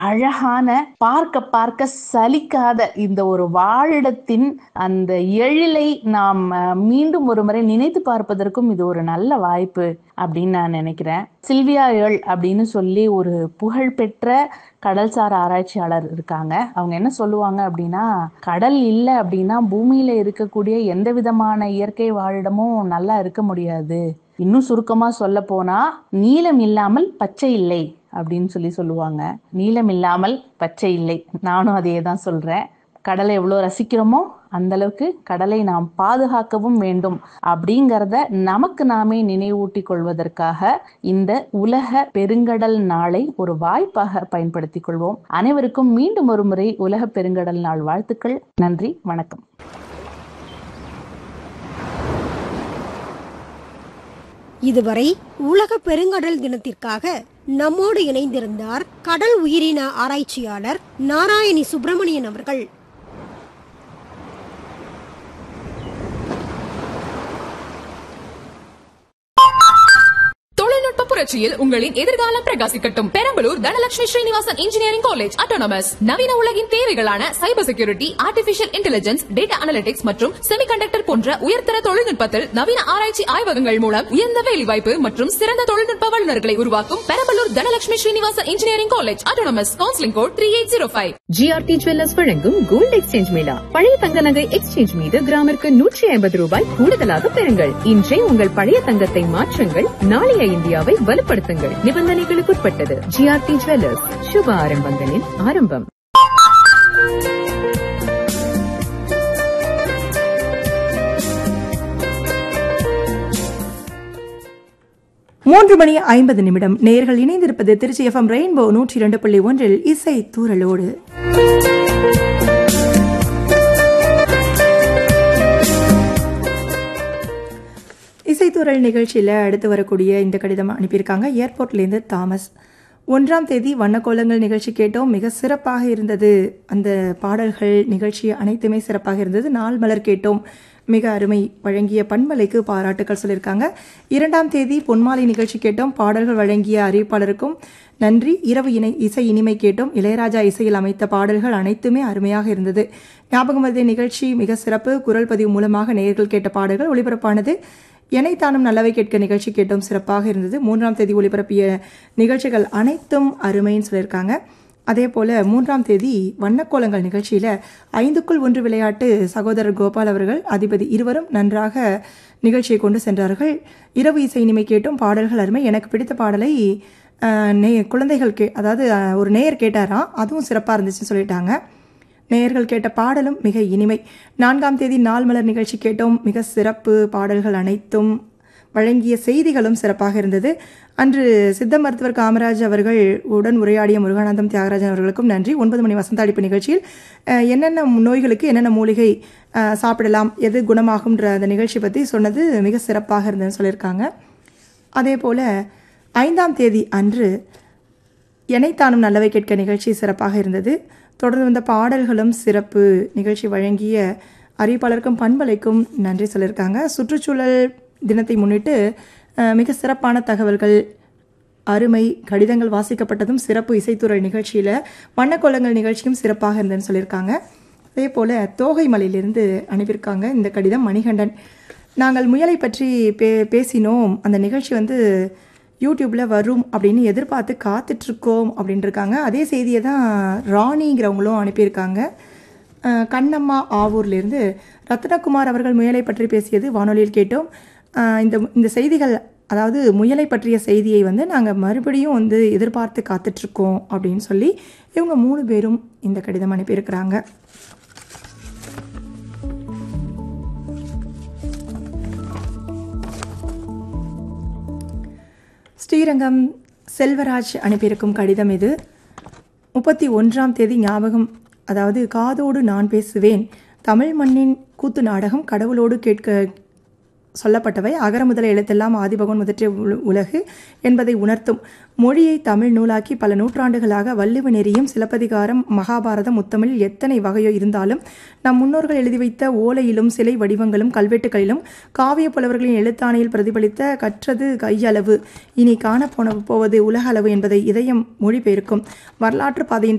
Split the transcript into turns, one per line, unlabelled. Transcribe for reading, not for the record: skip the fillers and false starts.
அழகான, பார்க்க பார்க்க சலிக்காத இந்த ஒரு வாழிடத்தின் அந்த எழிலை நாம் மீண்டும் ஒரு முறை நினைத்து பார்ப்பதற்கும் இது ஒரு நல்ல வாய்ப்பு அப்படின்னு நான் நினைக்கிறேன். சில்வியா ஏர்ல் அப்படின்னு சொல்லி ஒரு புகழ்பெற்ற கடல்சார் ஆராய்ச்சியாளர் இருக்காங்க. அவங்க என்ன சொல்லுவாங்க அப்படின்னா, கடல் இல்லை அப்படின்னா பூமியில இருக்கக்கூடிய எந்த விதமான இயற்கை வாழிடமும் நல்லா இருக்க முடியாது. இன்னும் சுருக்கமா சொல்ல போனா, நீலம் இல்லாமல் பச்சை இல்லை அப்படின்னு சொல்லுவாங்க. நீலம் இல்லாமல் பச்சை இல்லை. நானும் அதே தான் சொல்றேன். கடலை எவ்வளோ ரசிக்கிறோமோ அந்த அளவுக்கு கடலை நாம் பாதுகாக்கவும் வேண்டும் அப்படிங்கிறத நமக்கு நாமே நினைவூட்டி கொள்வதற்காக இந்த உலக பெருங்கடல் நாளை ஒரு வாய்ப்பாக பயன்படுத்திக் கொள்வோம். அனைவருக்கும் மீண்டும் ஒரு முறை உலக பெருங்கடல் நாள் வாழ்த்துக்கள். நன்றி, வணக்கம்.
இதுவரை உலக பெருங்கடல் தினத்திற்காக நம்மோடு இணைந்திருந்தார் கடல் உயிரின ஆராய்ச்சியாளர் நாராயணி சுப்பிரமணியன் அவர்கள்.
புரட்சியில் உங்களின் எதிர்காலம் பிரகாசிக்கட்டும். Perambalur Dhanalakshmi Srinivasan engineering college autonomous நவீன உலகின் தேவைகளான cyber security, artificial intelligence, data analytics மற்றும் செமிகண்டக்டர் போன்ற உயர்தர தொழில்நுட்பத்தில் நவீன ஆராய்ச்சி ஆய்வகங்கள் மூலம் உயர்ந்த வேலைவாய்ப்பு மற்றும் சிறந்த தொழில்நுட்ப வல்லுநர்களை உருவாக்கும் Perambalur Dhanalakshmi Srinivasan engineering college autonomous. Counselling code 3805.
GRT jewellers வழங்கும் கோல்ட் எக்ஸ்சேஞ்ச் மேளா. பழைய தங்க நகை எக்ஸ்சேஞ்ச் மீது கிராமிற்கு 150 ரூபாய் கூடுதலாக பெறுங்கள். இன்றே உங்கள் பழைய தங்கத்தை மாற்றுங்கள். நாளைய இந்தியாவை வலுப்படுத்துங்கள். நிபந்தனைகளுக்குட்பட்டது. ஜிஆர்டி ஜுவல்லர்ஸ், சுப ஆரம்பங்களின் ஆரம்பம்.
3:50 நேயர்கள் இணைந்திருப்பது திருச்சி FM ரெயின்போ 102.1 இசை தூரலோடு. இசைத்தூரல் நிகழ்ச்சியில் அடுத்து வரக்கூடிய இந்த கடிதம் அனுப்பியிருக்காங்க ஏர்போர்ட்லேருந்து தாமஸ். 1ஆம் தேதி வண்ணக்கோலங்கள் நிகழ்ச்சி கேட்டோம், மிக சிறப்பாக இருந்தது. அந்த பாடல்கள் நிகழ்ச்சி அனைத்துமே சிறப்பாக இருந்தது. நாள் மலர் கேட்டோம், மிக அருமை. வழங்கிய பண்பலைக்கு பாராட்டுக்கள் சொல்லியிருக்காங்க. 2ஆம் தேதி பொன்மாலை நிகழ்ச்சி கேட்டோம், பாடல்கள் வழங்கிய அறிவிப்பாளருக்கும் நன்றி. இரவு இசை இனிமை கேட்டோம், இளையராஜா இசையில் அமைத்த பாடல்கள் அனைத்துமே அருமையாக இருந்தது. ஞாபகம் மருதிய நிகழ்ச்சி மிக சிறப்பு. குரல் பதிவு மூலமாக நேயர்கள் கேட்ட பாடல்கள் ஒளிபரப்பானது. எனைத்தானும் நல்லவை கேட்க நிகழ்ச்சி கேட்டோம், சிறப்பாக இருந்தது. 3ஆம் தேதி ஒளிபரப்பிய நிகழ்ச்சிகள் அனைத்தும் அருமைன்னு சொல்லியிருக்காங்க. அதே போல் 3ஆம் தேதி வண்ணக்கோலங்கள் நிகழ்ச்சியில் 5க்குள் 1 விளையாட்டு சகோதரர் கோபால் அவர்கள், அதிபதி இருவரும் நன்றாக நிகழ்ச்சியை கொண்டு சென்றார்கள். இரவு இசை இனிமை கேட்டும், பாடல்கள் அருமை. எனக்கு பிடித்த பாடலை குழந்தைகள் அதாவது ஒரு நேயர் கேட்டாராம், அதுவும் சிறப்பாக இருந்துச்சுன்னு சொல்லிட்டாங்க. நேயர்கள் கேட்ட பாடலும் மிக இனிமை. 4ஆம் தேதி நாள் மலர் நிகழ்ச்சி கேட்டோம், மிக சிறப்பு. பாடல்கள் அனைத்தும் வழங்கிய செய்திகளும் சிறப்பாக இருந்தது. அன்று சித்த மருத்துவர் காமராஜ் அவர்கள் உடன் உரையாடிய முருகானந்தம் தியாகராஜன் அவர்களுக்கும் நன்றி. 9 மணி வசந்த அளிப்பு நிகழ்ச்சியில் என்னென்ன நோய்களுக்கு என்னென்ன மூலிகை சாப்பிடலாம், எது குணமாகும்ன்ற அந்த நிகழ்ச்சி பற்றி சொன்னது மிக சிறப்பாக இருந்ததுன்னு சொல்லியிருக்காங்க. அதே போல் 5ஆம் தேதி அன்று எனைத்தானும் நல்லவை கேட்க நிகழ்ச்சி சிறப்பாக இருந்தது. தொடர்ந்து வந்த பாடல்களும் சிறப்பு. நிகழ்ச்சி வழங்கிய அறிவிப்பாளருக்கும் பண்பலைக்கும் நன்றி சொல்லியிருக்காங்க. சுற்றுச்சூழல் தினத்தை முன்னிட்டு மிக சிறப்பான தகவல்கள் அருமை. கடிதங்கள் வாசிக்கப்பட்டதும் சிறப்பு. இசைத்துறை நிகழ்ச்சியில் வண்ணக்கோலங்கள் நிகழ்ச்சியும் சிறப்பாக இருந்ததுன்னு சொல்லியிருக்காங்க. அதே போல் தோகைமலையிலிருந்து அனுப்பியிருக்காங்க இந்த கடிதம் மணிகண்டன். நாங்கள் முயலை பற்றி பேசினோம், அந்த நிகழ்ச்சி யூடியூப்பில் வரும் அப்படின்னு எதிர்பார்த்து காத்துட்ருக்கோம் அப்படின்ட்டுருக்காங்க. அதே செய்தியை தான் ராணிங்கிறவங்களும் அனுப்பியிருக்காங்க. கண்ணம்மா ஆவூர்லேருந்து ரத்னகுமார் அவர்கள் முயலை பற்றி பேசியது வானொலியில் கேட்டோம். இந்த செய்திகள், அதாவது முயலை பற்றிய செய்தியை நாங்கள் மறுபடியும் எதிர்பார்த்து காத்துட்ருக்கோம் அப்படின்னு சொல்லி இவங்க 3 பேரும் இந்த கடிதம் அனுப்பியிருக்கிறாங்க. ஸ்ரீரங்கம் செல்வராஜ் அனுப்பியிருக்கும் கடிதம் இது. 31ஆம் தேதி ஞாபகம், அதாவது காதோடு நான் பேசுவேன், தமிழ் மண்ணின் கூத்து நாடகம் கடவுளோடு சொல்லப்பட்டவை அகர முதல எழுத்தெல்லாம் ஆதிபகவன் முதற்றே உலகு என்பதை உணர்த்தும். மொழியை தமிழ் நூலாக்கி பல நூற்றாண்டுகளாக வள்ளுவ நெறியும் சிலப்பதிகாரம் மகாபாரதம் முத்தமிழ் எத்தனை வகையோ இருந்தாலும் நம் முன்னோர்கள் எழுதி வைத்த ஓலையிலும் சிலை வடிவங்களும் கல்வெட்டுகளிலும் காவிய புலவர்களின் எழுத்தாணையில் பிரதிபலித்த கற்றது கையளவு இனி காணப்போவது உலக அளவு என்பதை இதயம் மொழிபெயர்க்கும். வரலாற்று பாதையின்